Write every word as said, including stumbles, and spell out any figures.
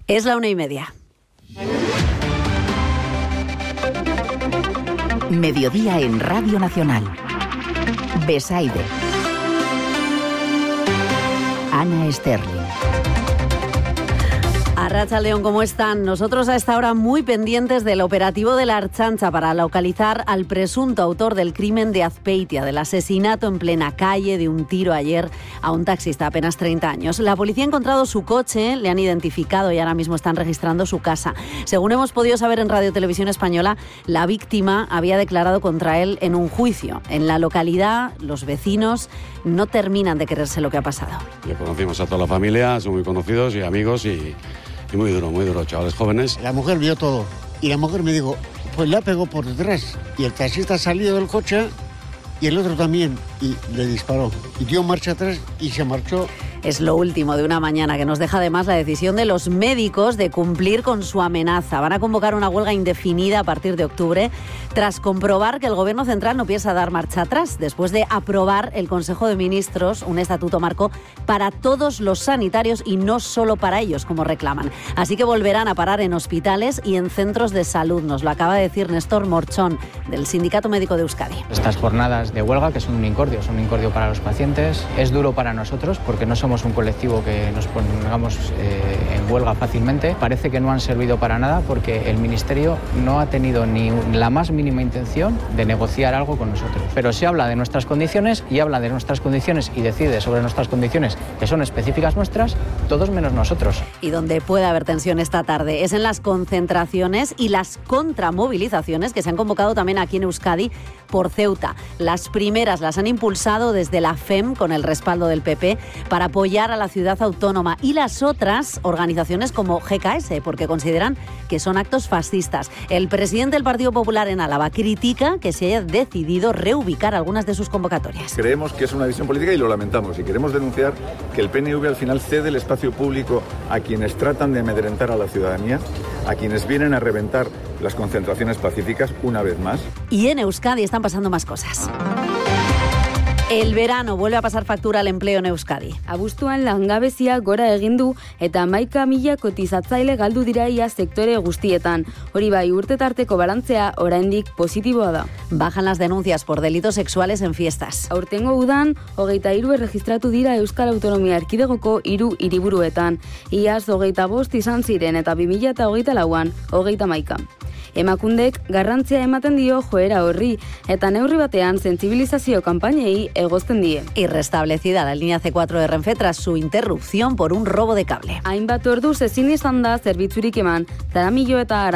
Es la una y media. Mediodía en Radio Nacional. Besaide. Ana Sterling. Arratsaldeon, ¿cómo están? Nosotros a esta hora muy pendientes del operativo de la Ertzaintza para localizar al presunto autor del crimen de Azpeitia, del asesinato en plena calle de un tiro ayer a un taxista de apenas treinta años. La policía ha encontrado su coche, le han identificado y ahora mismo están registrando su casa. Según hemos podido saber en Radio Televisión Española, la víctima había declarado contra él en un juicio. En la localidad, los vecinos no terminan de creerse lo que ha pasado. Le conocimos a toda la familia, son muy conocidos y amigos y... Y muy duro, muy duro, chavales jóvenes. La mujer vio todo y la mujer me dijo, pues la pegó por detrás. Y el taxista salió del coche y el otro también y le disparó. Y dio marcha atrás y se marchó. Es lo último de una mañana que nos deja además la decisión de los médicos de cumplir con su amenaza. Van a convocar una huelga indefinida a partir de octubre tras comprobar que el Gobierno central no piensa dar marcha atrás después de aprobar el Consejo de Ministros un estatuto marco para todos los sanitarios y no solo para ellos, como reclaman. Así que volverán a parar en hospitales y en centros de salud. Nos lo acaba de decir Néstor Morchón, del Sindicato Médico de Euskadi. Estas jornadas de huelga, que son un incordio, son un incordio para los pacientes, es duro para nosotros porque no somos Somos un colectivo que nos pongamos eh, en huelga fácilmente. Parece que no han servido para nada porque el Ministerio no ha tenido ni la más mínima intención de negociar algo con nosotros. Pero se habla de nuestras condiciones y habla de nuestras condiciones y decide sobre nuestras condiciones que son específicas nuestras, todos menos nosotros. Y donde puede haber tensión esta tarde es en las concentraciones y las contramovilizaciones que se han convocado también aquí en Euskadi por Ceuta. Las primeras las han impulsado desde la F E M con el respaldo del P P para apoyar a la ciudad autónoma y las otras organizaciones como G K S porque consideran que son actos fascistas. El presidente del Partido Popular en Álava critica que se haya decidido reubicar algunas de sus convocatorias. Creemos que es una decisión política y lo lamentamos y queremos denunciar que el P N V al final cede el espacio público a quienes tratan de amedrentar a la ciudadanía, a quienes vienen a reventar las concentraciones pacíficas una vez más. Y en Euskadi están pasando más cosas. El verano vuelve a pasar factura al empleo en Euskadi. Abuztuan langabezia gora egin du eta hamaika mila kotizatzaile galdu dira ia sektore guztietan. Hori bai, urte tarteko balantzea oraindik positiboa da. Bajan las denuncias por delitos sexuales en fiestas. Aurtengo udan, hogeita hiru erregistratu dira Euskal Autonomia Erkidegoko hiru hiriburuetan. Iaz hogeita bost izan ziren eta bi mila hogeita lauan hogeita hamaika. Emakundek garrantzia ematen dio joera horri eta neurri batean sentsibilizazio kanpainei egozten die. Y restablecida la línea C cuatro de Renfe tras su interrupción por un robo de cable. Hainbat orduz ezin izan da zerbitzurik eman, Zaramillo eta